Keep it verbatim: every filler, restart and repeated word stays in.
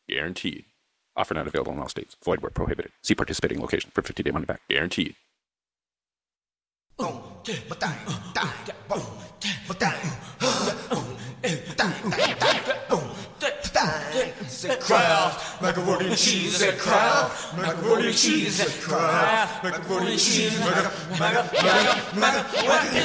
Guaranteed. Offer not available in all states. Void where prohibited. See participating location for fifty-day money back. Guaranteed. Kraft, macaroni and cheese at Kraft, macaroni and cheese at Kraft, macaroni and cheese, macaroni and cheese.